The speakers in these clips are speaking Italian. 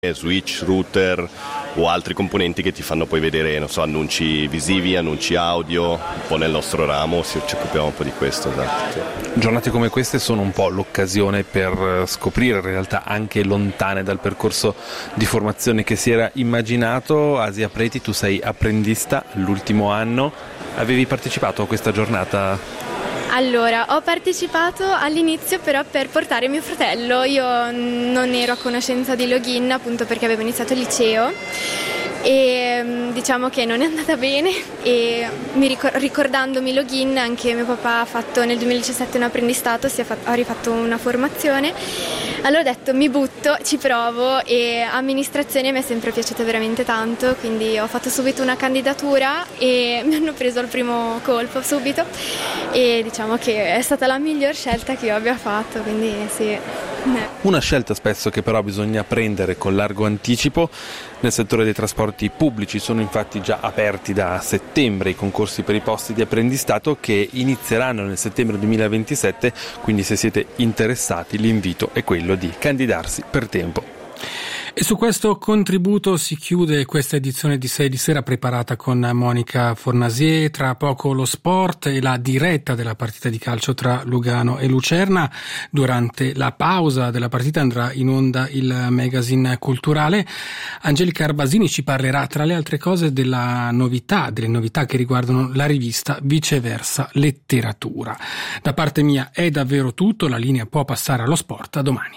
switch, router o altri componenti che ti fanno poi vedere, non so, annunci visivi, annunci audio. Un po' nel nostro ramo ci occupiamo un po' di questo, esatto. Giornate come queste sono un po' l'occasione per scoprire realtà anche lontane dal percorso di formazione che si era immaginato. Asia Preti, tu sei apprendista l'ultimo anno, avevi partecipato a questa giornata? Allora, ho partecipato all'inizio però per portare mio fratello. Io non ero a conoscenza di Login appunto perché avevo iniziato il liceo e diciamo che non è andata bene e ricordandomi Login, anche mio papà ha fatto nel 2017 un apprendistato, ha rifatto una formazione. Allora ho detto mi butto, ci provo, e amministrazione mi è sempre piaciuta veramente tanto, quindi ho fatto subito una candidatura e mi hanno preso al primo colpo subito e diciamo che è stata la miglior scelta che io abbia fatto, quindi sì. Una scelta spesso che però bisogna prendere con largo anticipo. Nel settore dei trasporti pubblici sono infatti già aperti da settembre i concorsi per i posti di apprendistato che inizieranno nel settembre 2027, quindi se siete interessati l'invito è quello di candidarsi per tempo. E su questo contributo si chiude questa edizione di 6 di sera preparata con Monica Fornasier. Tra poco lo sport e la diretta della partita di calcio tra Lugano e Lucerna. Durante la pausa della partita andrà in onda il magazine culturale. Angelica Arbasini ci parlerà tra le altre cose delle novità che riguardano la rivista Viceversa Letteratura. Da parte mia è davvero tutto, la linea può passare allo sport. A domani.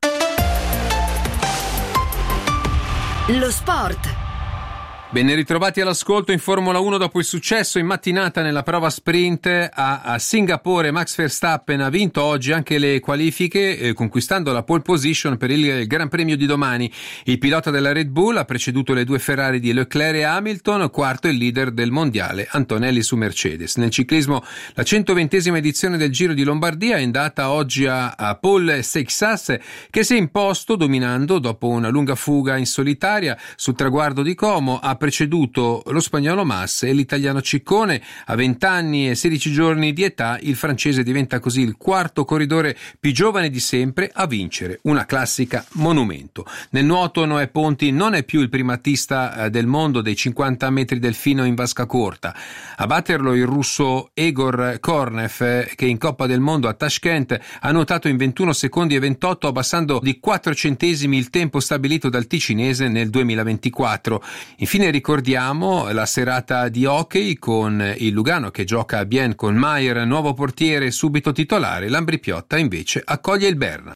Lo sport. Ben ritrovati all'ascolto in Formula 1 dopo il successo in mattinata nella prova sprint a Singapore. Max Verstappen ha vinto oggi anche le qualifiche conquistando la pole position per il Gran Premio di domani. Il pilota della Red Bull ha preceduto le due Ferrari di Leclerc e Hamilton, quarto il leader del mondiale Antonelli su Mercedes. Nel ciclismo la 120esima edizione del Giro di Lombardia è andata oggi a Paul Seixas, che si è imposto dominando dopo una lunga fuga in solitaria sul traguardo di Como. Ha preceduto lo spagnolo Mas e l'italiano Ciccone. A 20 anni e 16 giorni di età il francese diventa così il quarto corridore più giovane di sempre a vincere una classica monumento. Nel nuoto Noè Ponti non è più il primatista del mondo dei 50 metri delfino in vasca corta. A batterlo il russo Egor Kornev, che in Coppa del Mondo a Tashkent ha nuotato in 21 secondi e 28, abbassando di 4 centesimi il tempo stabilito dal ticinese nel 2024. Infine ricordiamo la serata di hockey con il Lugano che gioca a Bienne con Maier, nuovo portiere subito titolare. Lambri Piotta invece accoglie il Berna.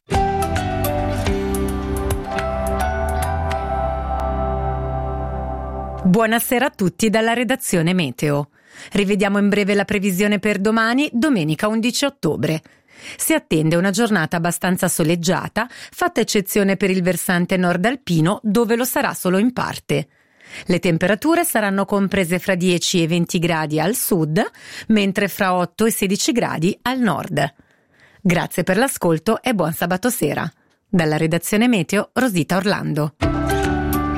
Buonasera a tutti dalla redazione Meteo. Rivediamo in breve la previsione per domani, domenica 11 ottobre. Si attende una giornata abbastanza soleggiata, fatta eccezione per il versante nord alpino, dove lo sarà solo in parte. Le temperature saranno comprese fra 10 e 20 gradi al sud, mentre fra 8 e 16 gradi al nord. Grazie per l'ascolto e buon sabato sera. Dalla redazione Meteo, Rosita Orlando.